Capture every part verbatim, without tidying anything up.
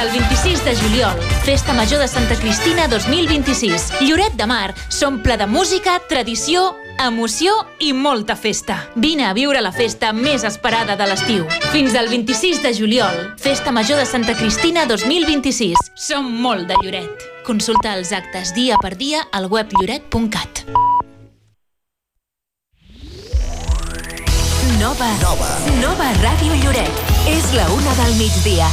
al vint-i-sis de juliol, Festa Major de Santa Cristina dos mil vint-i-sis. Lloret de Mar s'omple de música, tradició, emoció i molta festa. Vine a viure la festa més esperada de l'estiu. Fins al vint-i-sis de juliol, Festa Major de Santa Cristina dos mil vint-i-sis. Som molt de Lloret. Consulta els actes dia per dia al web lloret punt cat. Nova, Nova. Nova Ràdio Lloret. És la una del migdia.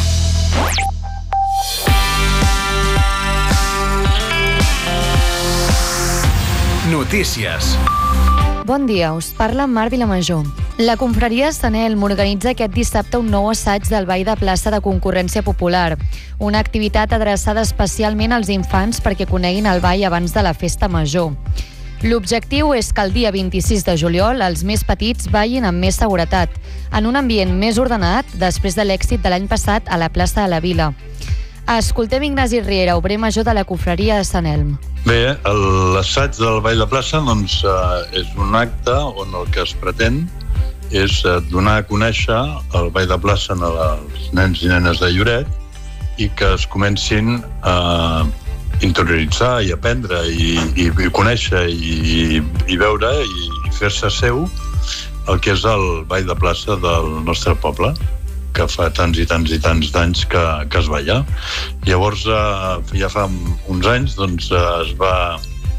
Notícies. Bon dia, us parla Mar Vilamajor. La confraria Sant Elm organitza aquest dissabte un nou assaig del ball de plaça de concurrència popular, una activitat adreçada especialment als infants perquè coneguin el ball abans de la festa major. L'objectiu és que el dia vint-i-sis de juliol els més petits ballin amb més seguretat, en un ambient més ordenat després de l'èxit de l'any passat a la plaça de la Vila. Escoltem Ignasi Riera, obrer major de la confraria de Sant Elm. Bé, l'assaig del ball de plaça doncs, eh, és un acte on el que es pretén és donar a conèixer el ball de plaça als nens i nenes de Lloret i que es comencin a interioritzar i aprendre i, i, i conèixer i, i veure i fer-se seu el que és el ball de plaça del nostre poble, que fa tants i tants i tants d'anys que, que es balla. Llavors, eh, ja fa uns anys, doncs, eh, es va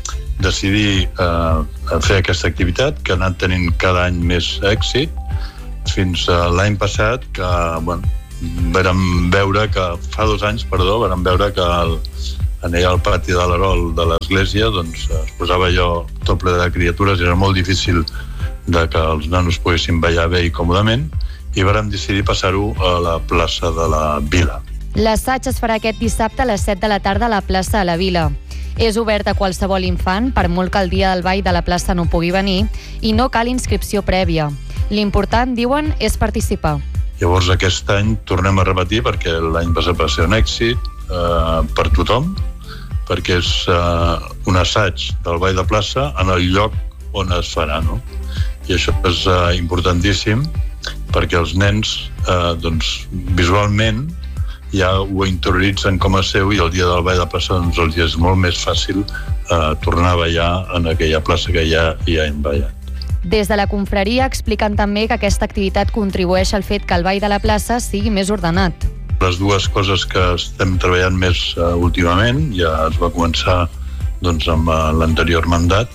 decidir eh, fer aquesta activitat, que ha anat tenint cada any més èxit, fins a l'any passat, que, bueno, vam veure que, fa dos anys, perdó, vam veure que el, en allà al pati de l'Arol de l'església, doncs, es posava allò tot ple de criatures, i era molt difícil de que els nanos poguessin ballar bé i còmodament, i vàrem decidir passar-ho a la plaça de la Vila. L'assaig es farà aquest dissabte a les set de la tarda a la plaça de la Vila. És obert a qualsevol infant, per molt que el dia del ball de la plaça no pugui venir, i no cal inscripció prèvia. L'important, diuen, és participar. Llavors aquest any tornem a repetir, perquè l'any passat va ser un èxit eh, per tothom, perquè és eh, un assaig del ball de plaça en el lloc on es farà, no? I això és eh, importantíssim, perquè els nens eh, doncs, visualment ja ho interioritzen com a seu i el dia del ball de plaça doncs, els és molt més fàcil eh, tornar a ballar en aquella plaça que ja, ja hem ballat. Des de la confraria expliquen també que aquesta activitat contribueix al fet que el ball de la plaça sigui més ordenat. Les dues coses que estem treballant més uh, últimament, ja es va començar doncs, amb uh, l'anterior mandat,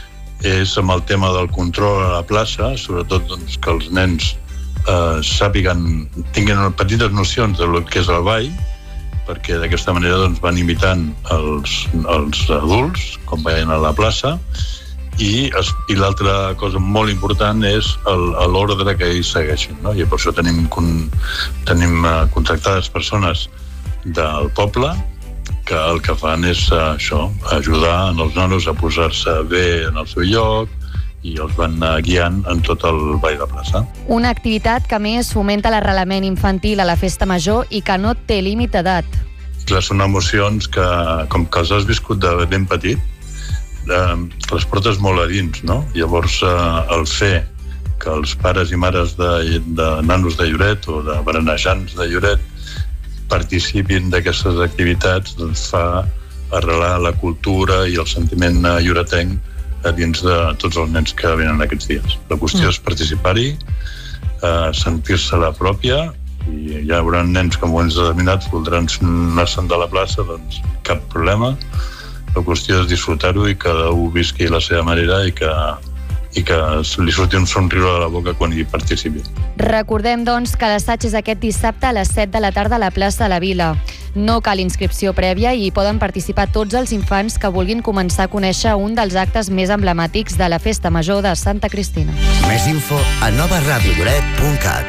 és amb el tema del control a la plaça, sobretot doncs, que els nens uh, sàpiguen, tinguin petites nocions del que és el ball, perquè d'aquesta manera doncs, van imitant els, els adults, com veien a la plaça, i, i l'altra cosa molt important és l'ordre que ells segueixin, no? I per això tenim, tenim contractades persones del poble que el que fan és això, ajudar els nanos a posar-se bé en el seu lloc i els van guiant en tot el ball de plaça. Una activitat que més fomenta l'arrelament infantil a la festa major i que no té límit d'edat. Clar, són emocions que, com que els has viscut de ben petit, Eh, les portes molt a dins, no? Llavors, eh, el fer que els pares i mares de, de nanos de Lloret o de berenejants de Lloret participin d'aquestes activitats doncs fa arrelar la cultura i el sentiment lloretenc a dins de tots els nens que venen aquests dies. La qüestió mm. és participar-hi, eh, sentir-se la pròpia, i hi haurà nens que en moments determinats voldran anar-se'n de la plaça, doncs cap problema. La qüestió és disfrutar-ho i que cada un visqui a la seva manera i que, i que li surti un somriure a la boca quan hi participi. Recordem, doncs, que l'assaig és aquest dissabte a les set de la tarda a la plaça de la Vila. No cal inscripció prèvia i hi poden participar tots els infants que vulguin començar a conèixer un dels actes més emblemàtics de la Festa Major de Santa Cristina. Més info a nova ràdio lloret punt cat.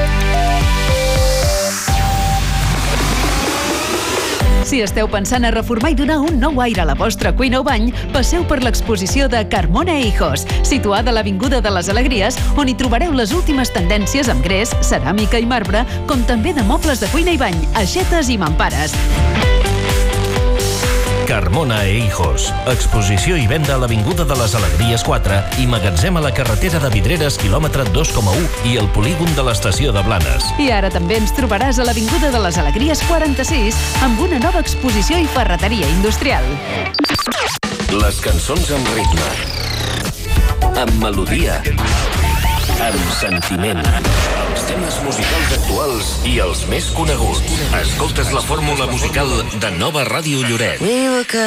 Si esteu pensant a reformar i donar un nou aire a la vostra cuina o bany, passeu per l'exposició de Carmona e Hijos, situada a l'Avinguda de les Alegries, on hi trobareu les últimes tendències amb gres, ceràmica i marbre, com també de mobles de cuina i bany, aixetes i mampares. Carmona e Hijos. Exposició i venda a l'Avinguda de les Alegries quatre i magatzem a la carretera de Vidreres, quilòmetre dos coma u i el polígon de l'estació de Blanes. I ara també ens trobaràs a l'Avinguda de les Alegries quaranta-sis amb una nova exposició i ferreteria industrial. Les cançons amb ritme, amb melodia, amb sentiment. Els temes musicals actuals i els més coneguts. Escoltes la fórmula musical de Nova Ràdio Lloret.